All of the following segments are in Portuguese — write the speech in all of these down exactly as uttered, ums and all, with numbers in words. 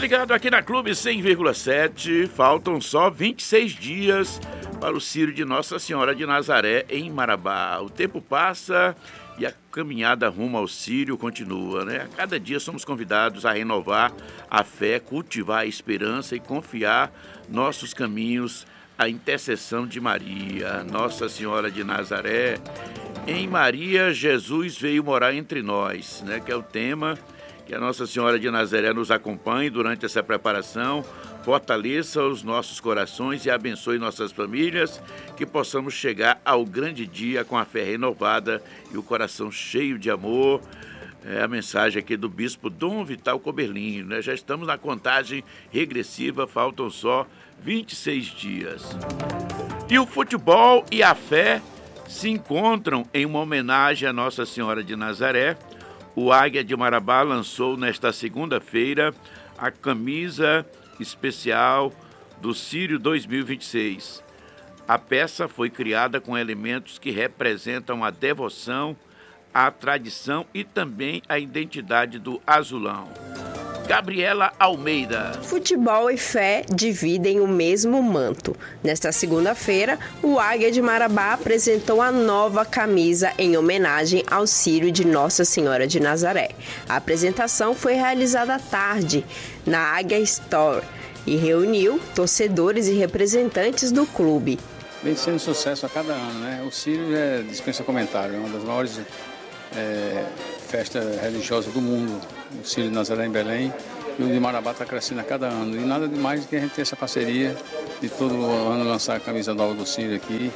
ligado aqui na Clube cem vírgula sete. Faltam só vinte e seis dias para o Círio de Nossa Senhora de Nazaré em Marabá. O tempo passa e a caminhada rumo ao Círio continua, né? A cada dia somos convidados a renovar a fé, cultivar a esperança e confiar nossos caminhos à intercessão de Maria, Nossa Senhora de Nazaré. Em Maria, Jesus veio morar entre nós, né? Que é o tema. Que a Nossa Senhora de Nazaré nos acompanhe durante essa preparação, fortaleça os nossos corações e abençoe nossas famílias, que possamos chegar ao grande dia com a fé renovada e o coração cheio de amor. É a mensagem aqui do Bispo Dom Vital Coberlinho, né? Já estamos na contagem regressiva, faltam só vinte e seis dias. E o futebol e a fé se encontram em uma homenagem à Nossa Senhora de Nazaré. O Águia de Marabá lançou nesta segunda-feira a camisa especial do Círio dois mil e vinte e seis. A peça foi criada com elementos que representam a devoção, a tradição e também a identidade do azulão. Gabriela Almeida. Futebol e fé dividem o mesmo manto. Nesta segunda-feira, o Águia de Marabá apresentou a nova camisa em homenagem ao Círio de Nossa Senhora de Nazaré. A apresentação foi realizada à tarde na Águia Store e reuniu torcedores e representantes do clube. Vem sendo sucesso a cada ano, né? O Círio é, dispensa comentário, é uma das maiores é, festas religiosas do mundo. O Círio de Nazaré em Belém, e o de Marabá está crescendo a cada ano. E nada demais que a gente ter essa parceria de todo ano lançar a camisa nova do Círio aqui,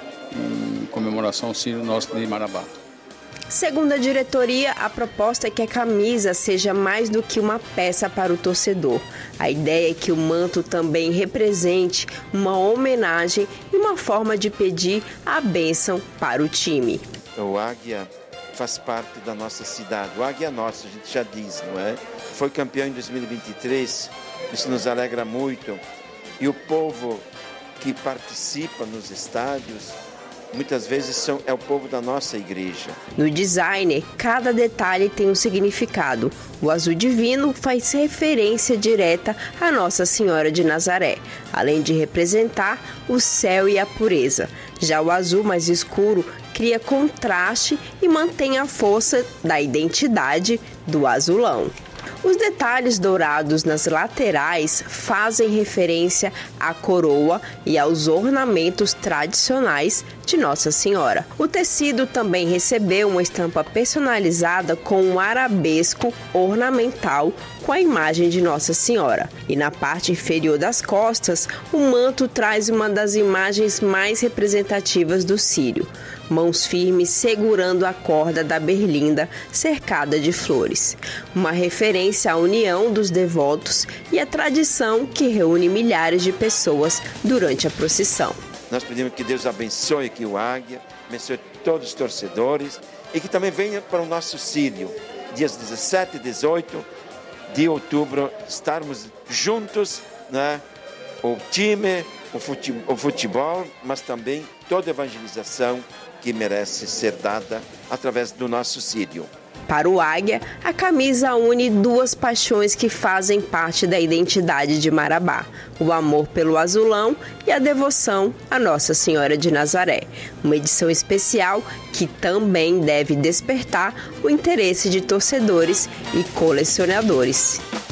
em comemoração ao Círio nosso de Marabá. Segundo a diretoria, a proposta é que a camisa seja mais do que uma peça para o torcedor. A ideia é que o manto também represente uma homenagem e uma forma de pedir a bênção para o time. O Águia faz parte da nossa cidade. O Águia é nosso, a gente já diz, não é? Foi campeão em dois mil e vinte e três, isso nos alegra muito. E o povo que participa nos estádios, muitas vezes são, é o povo da nossa igreja. No design, cada detalhe tem um significado. O azul divino faz referência direta a Nossa Senhora de Nazaré, além de representar o céu e a pureza. Já o azul mais escuro cria contraste e mantém a força da identidade do azulão. Os detalhes dourados nas laterais fazem referência à coroa e aos ornamentos tradicionais de Nossa Senhora. O tecido também recebeu uma estampa personalizada com um arabesco ornamental com a imagem de Nossa Senhora. E na parte inferior das costas, o manto traz uma das imagens mais representativas do Círio. Mãos firmes segurando a corda da berlinda cercada de flores. Uma referência à união dos devotos e à tradição que reúne milhares de pessoas durante a procissão. Nós pedimos que Deus abençoe aqui o Águia, abençoe todos os torcedores e que também venha para o nosso Círio, dias dezessete e dezoito de outubro, estarmos juntos, né? O time, o futebol, mas também toda a evangelização que merece ser dada através do nosso Círio. Para o Águia, a camisa une duas paixões que fazem parte da identidade de Marabá: o amor pelo azulão e a devoção à Nossa Senhora de Nazaré. Uma edição especial que também deve despertar o interesse de torcedores e colecionadores.